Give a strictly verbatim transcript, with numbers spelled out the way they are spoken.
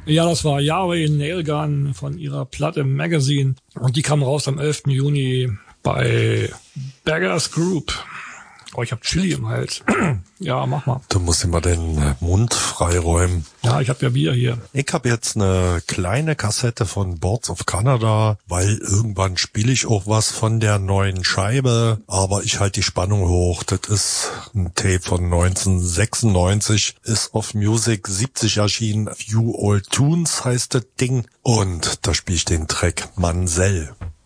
Ja, das war Yahweh Nailgun von ihrer Platte Magazine. Und die kam raus am elften Juni bei Beggars Group. Oh, ich hab Chili im Hals. Ja, mach mal. Du musst immer den Mund freiräumen. Ja, ich hab ja Bier hier. Ich hab jetzt eine kleine Kassette von Boards of Canada, weil irgendwann spiele ich auch was von der neuen Scheibe, aber ich halte die Spannung hoch. Das ist ein Tape von neunzehnhundertsechsundneunzig, ist auf Music siebzig erschienen. Few Old Tunes heißt das Ding und da spiele ich den Track Mansell.